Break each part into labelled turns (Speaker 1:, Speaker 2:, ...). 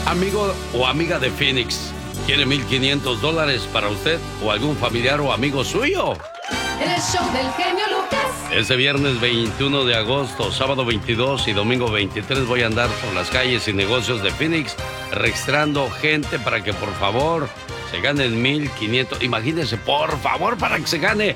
Speaker 1: Amigo o amiga de Phoenix, ¿quiere $1,500 para usted o algún familiar o amigo suyo?
Speaker 2: El show del genio Lucas.
Speaker 1: Este viernes 21 de agosto, sábado 22 y domingo 23 voy a andar por las calles y negocios de Phoenix registrando gente para que por favor se ganen $1,500. Imagínense, por favor, para que se gane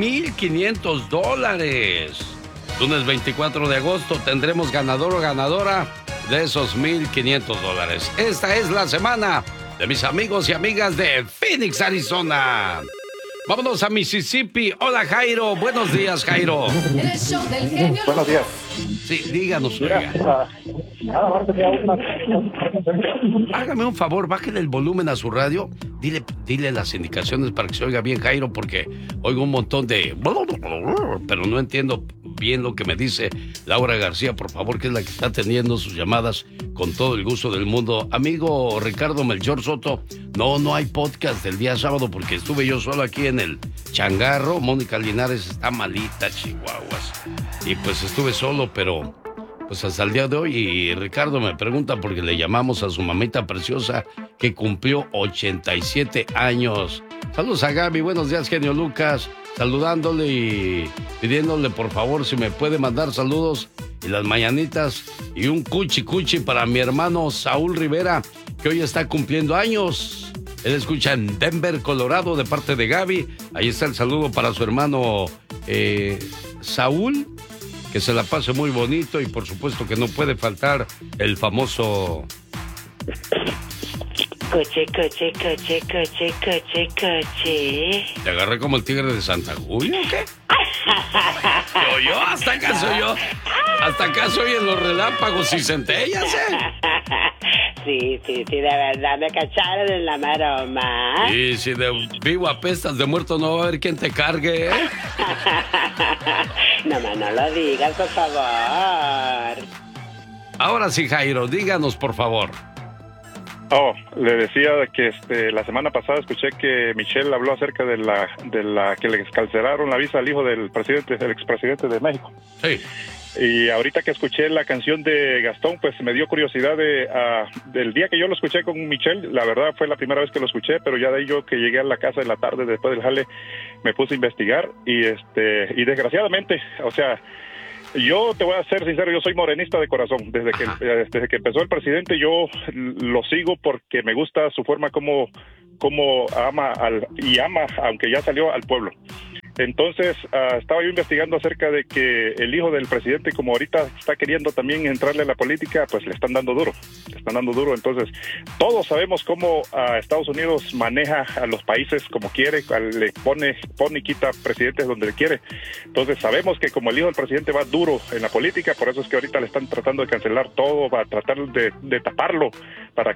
Speaker 1: $1,500. Lunes 24 de agosto tendremos ganador o ganadora de esos $1,500. Esta es la semana de mis amigos y amigas de Phoenix, Arizona. Vámonos a Mississippi. Hola, Jairo. Buenos días, Jairo.
Speaker 2: El show del genio.
Speaker 3: Buenos días.
Speaker 1: Sí, díganos,
Speaker 3: Mira,
Speaker 1: oiga.
Speaker 3: nada más tenía una...
Speaker 1: Hágame un favor, bájale el volumen a su radio. Dile las indicaciones para que se oiga bien, Jairo, porque oigo un montón de... pero no entiendo bien lo que me dice Laura García, por favor, que es la que está atendiendo sus llamadas con todo el gusto del mundo. Amigo Ricardo Melchor Soto, no hay podcast del día sábado porque estuve yo solo aquí en el changarro. Mónica Linares está malita, chihuahuas. Y pues estuve solo, pero pues hasta el día de hoy. Y Ricardo me pregunta porque le llamamos a su mamita preciosa que cumplió 87 años. Saludos a Gaby, buenos días, genio Lucas. Saludándole y pidiéndole por favor si me puede mandar saludos y las mañanitas y un cuchi para mi hermano Saúl Rivera, que hoy está cumpliendo años. Él escucha en Denver, Colorado, de parte de Gaby. Ahí está el saludo para su hermano Saúl, que se la pase muy bonito y por supuesto que no puede faltar el famoso...
Speaker 4: Coche.
Speaker 1: ¿Te agarré como el tigre de Santa Julia o qué? ¿Yo? ¿Hasta acá soy yo? ¿Hasta acá soy en los relámpagos y centellas,
Speaker 4: Sí, de verdad me cacharon en la maroma.
Speaker 1: Y si de vivo apestas, de muerto no va a haber quien te cargue,
Speaker 4: No lo digas, por favor.
Speaker 1: Ahora sí, Jairo, díganos, por favor.
Speaker 3: Le decía que la semana pasada escuché que Michelle habló acerca de la que le excarcelaron la visa al hijo del expresidente de México.
Speaker 1: Sí.
Speaker 3: Y ahorita que escuché la canción de Gastón, pues me dio curiosidad del día que yo lo escuché con Michelle. La verdad fue la primera vez que lo escuché, pero ya de ahí yo que llegué a la casa en la tarde después del jale me puse a investigar y desgraciadamente, o sea, yo te voy a ser sincero, yo soy morenista de corazón. Desde que empezó el presidente yo lo sigo porque me gusta su forma como ama aunque ya salió al pueblo. Entonces, estaba yo investigando acerca de que el hijo del presidente, como ahorita está queriendo también entrarle a la política, pues le están dando duro. Entonces, todos sabemos cómo Estados Unidos maneja a los países como quiere, le pone y quita presidentes donde le quiere. Entonces, sabemos que como el hijo del presidente va duro en la política, por eso es que ahorita le están tratando de cancelar todo, va a tratar de taparlo para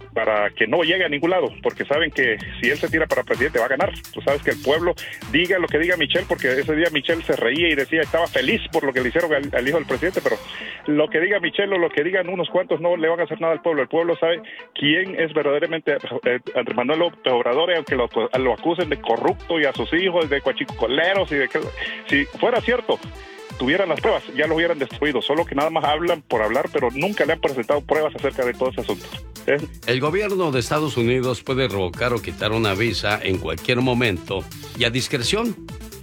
Speaker 3: que no llegue a ningún lado, porque saben que si él se tira para presidente va a ganar. Tú sabes que el pueblo, diga lo que diga Michelle, porque ese día Michelle se reía y decía estaba feliz por lo que le hicieron al hijo del presidente, pero lo que diga Michelle o lo que digan unos cuantos no le van a hacer nada al pueblo. El pueblo sabe quién es verdaderamente Andrés Manuel López Obrador, aunque lo acusen de corrupto y a sus hijos de coachicoleros y de que si fuera cierto tuvieran las pruebas, ya lo hubieran destruido, solo que nada más hablan por hablar, pero nunca le han presentado pruebas acerca de todo ese asunto.
Speaker 1: El gobierno de Estados Unidos puede revocar o quitar una visa en cualquier momento y a discreción.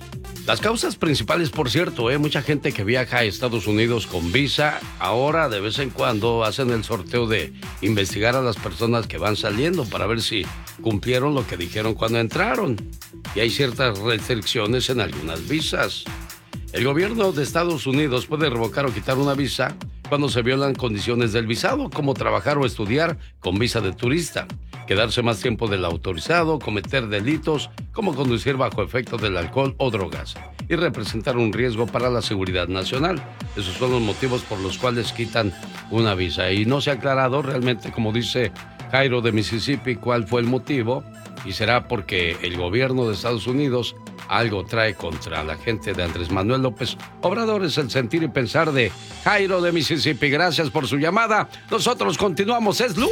Speaker 1: Las causas principales, por cierto, mucha gente que viaja a Estados Unidos con visa, ahora de vez en cuando hacen el sorteo de investigar a las personas que van saliendo para ver si cumplieron lo que dijeron cuando entraron. Y hay ciertas restricciones en algunas visas. El gobierno de Estados Unidos puede revocar o quitar una visa cuando se violan condiciones del visado, como trabajar o estudiar con visa de turista, quedarse más tiempo del autorizado, cometer delitos como conducir bajo efecto del alcohol o drogas y representar un riesgo para la seguridad nacional. Esos son los motivos por los cuales quitan una visa. Y no se ha aclarado realmente, como dice Jairo de Mississippi, cuál fue el motivo, y será porque el gobierno de Estados Unidos algo trae contra la gente de Andrés Manuel López Obrador. Es el sentir y pensar de Jairo de Mississippi. Gracias por su llamada. Nosotros continuamos, es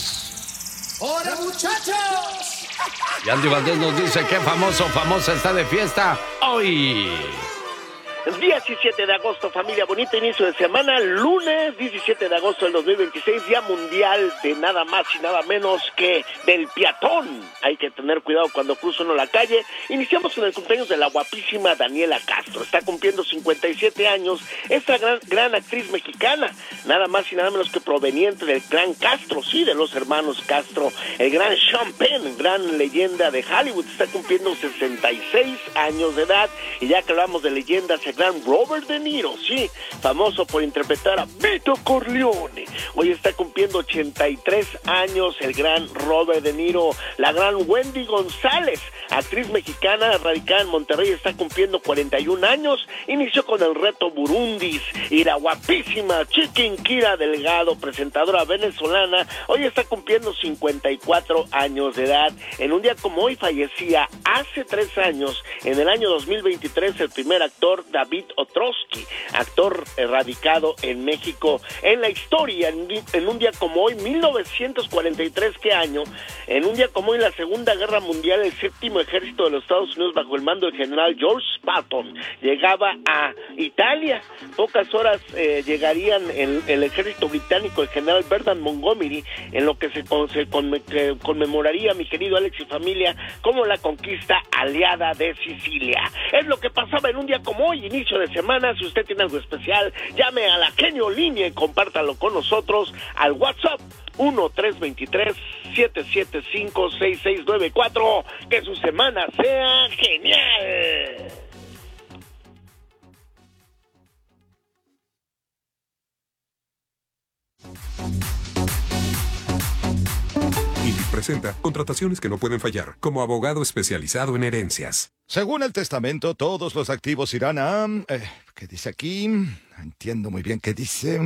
Speaker 1: lunes.
Speaker 2: ¡Hola, muchachos!
Speaker 1: Y Andy Valdés nos dice que famosa está de fiesta hoy.
Speaker 5: 17 de agosto, familia bonita, inicio de semana, lunes 17 de agosto del 2026, día mundial de nada más y nada menos que del peatón. Hay que tener cuidado cuando cruza uno la calle. Iniciamos con el cumpleaños de la guapísima Daniela Castro. Está cumpliendo 57 años, esta gran actriz mexicana, nada más y nada menos que proveniente del clan Castro, sí, de los hermanos Castro. El gran Sean Penn, gran leyenda de Hollywood, está cumpliendo 66 años de edad. Y ya que hablamos de leyendas, el gran Robert De Niro, sí, famoso por interpretar a Vito Corleone. Hoy está cumpliendo 83 años el gran Robert De Niro. La gran Wendy González, actriz mexicana radicada en Monterrey, está cumpliendo 41 años. Inició con el reto Burundis. Y la guapísima Chiquinquira Delgado, presentadora venezolana, hoy está cumpliendo 54 años de edad. En un día como hoy fallecía hace 3 años, en el año 2023, el primer actor David Ostrowski, actor radicado en México. En la historia, en un día como hoy, 1943, ¿qué año? En un día como hoy, la Segunda Guerra Mundial, el 7º Ejército de los Estados Unidos, bajo el mando del general George Patton, llegaba a Italia. Pocas horas llegarían el ejército británico, el general Bernard Montgomery, en lo que se conmemoraría, mi querido Alex y familia, como la conquista aliada de Sicilia. Es lo que pasaba en un día como hoy, inicio de semana. Si usted tiene algo especial, llame a la Genio Línea y compártalo con nosotros al WhatsApp 1-323-775-6694. Que su semana sea genial.
Speaker 6: INDID presenta contrataciones que no pueden fallar, como abogado especializado en herencias.
Speaker 7: Según el testamento, todos los activos irán a... ¿qué dice aquí? No entiendo muy bien qué dice.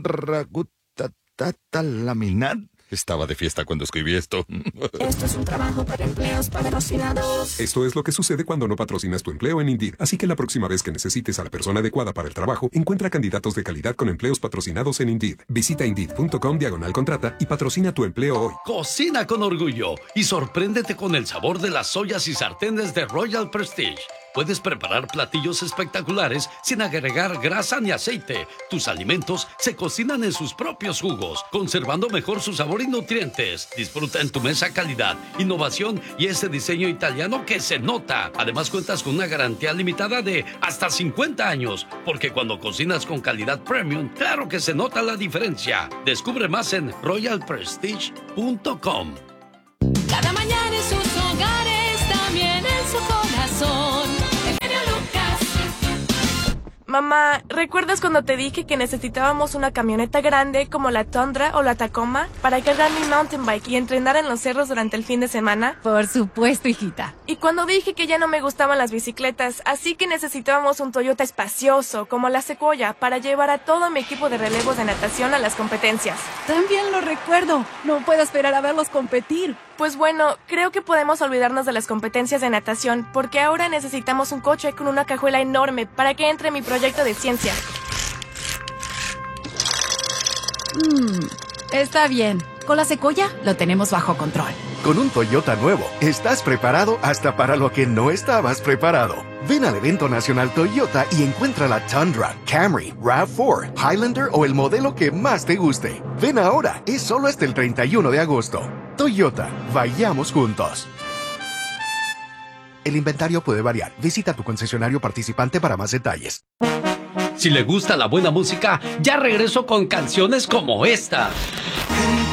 Speaker 7: Ragutatalaminat. Estaba de fiesta cuando escribí esto.
Speaker 8: Esto es un trabajo para empleos patrocinados.
Speaker 6: Esto es lo que sucede cuando no patrocinas tu empleo en Indeed. Así que la próxima vez que necesites a la persona adecuada para el trabajo, encuentra candidatos de calidad con empleos patrocinados en Indeed. Visita Indeed.com/contrata y patrocina tu empleo hoy.
Speaker 1: Cocina con orgullo y sorpréndete con el sabor de las ollas y sartenes de Royal Prestige. Puedes preparar platillos espectaculares sin agregar grasa ni aceite. Tus alimentos se cocinan en sus propios jugos, conservando mejor su sabor y nutrientes. Disfruta en tu mesa calidad, innovación y ese diseño italiano que se nota. Además, cuentas con una garantía limitada de hasta 50 años, porque cuando cocinas con calidad premium, claro que se nota la diferencia. Descubre más en royalprestige.com.
Speaker 2: Cada mañana en sus hogares, también en su corazón. El genio Lucas.
Speaker 8: Mamá, ¿recuerdas cuando te dije que necesitábamos una camioneta grande como la Tundra o la Tacoma para cargar mi mountain bike y entrenar en los cerros durante el fin de semana?
Speaker 9: Por supuesto, hijita.
Speaker 8: Y cuando dije que ya no me gustaban las bicicletas, así que necesitábamos un Toyota espacioso como la Sequoia para llevar a todo mi equipo de relevos de natación a las competencias.
Speaker 9: También lo recuerdo. No puedo esperar a verlos competir.
Speaker 8: Pues bueno, creo que podemos olvidarnos de las competencias de natación porque ahora necesitamos un coche con una cajuela enorme para que entre mi proyecto de ciencia.
Speaker 9: Está bien. Con la Sequoia lo tenemos bajo control.
Speaker 10: Con un Toyota nuevo, estás preparado hasta para lo que no estabas preparado. Ven al evento nacional Toyota y encuentra la Tundra, Camry, RAV4, Highlander o el modelo que más te guste. Ven ahora, es solo hasta el 31 de agosto. Toyota, vayamos juntos. El inventario puede variar. Visita tu concesionario participante para más detalles.
Speaker 1: Si le gusta la buena música, ya regreso con canciones como esta.